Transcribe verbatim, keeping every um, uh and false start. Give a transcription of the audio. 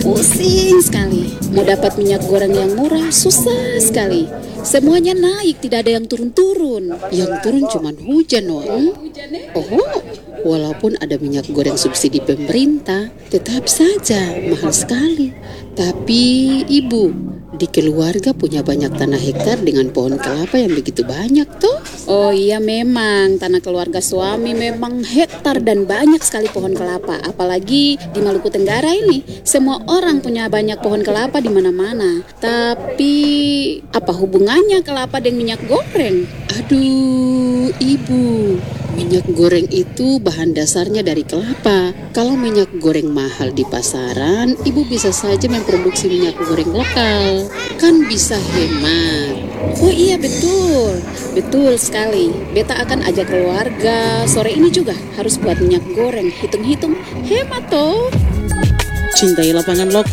Pusing sekali. Mau dapat minyak goreng yang murah susah sekali. Semuanya naik, tidak ada yang turun-turun. Yang turun cuma hujan, Wang. Oh, walaupun ada minyak goreng subsidi pemerintah, tetap saja mahal sekali. Tapi ibu, di keluarga punya banyak tanah hektar dengan pohon kelapa yang begitu banyak tuh. Oh iya, memang tanah keluarga suami memang hektar dan banyak sekali pohon kelapa. Apalagi di Maluku Tenggara ini, semua orang punya banyak pohon kelapa di mana-mana. Tapi apa hubungannya kelapa dengan minyak goreng? Aduh, ibu, minyak goreng itu bahan dasarnya dari kelapa. Kalau minyak goreng mahal di pasaran, ibu bisa saja memproduksi minyak goreng lokal. Kan bisa hemat. Oh iya, betul. Betul sekali. Beta akan ajak keluarga sore ini juga harus buat minyak goreng. Hitung-hitung hemat toh. Cintai lapangan lokal.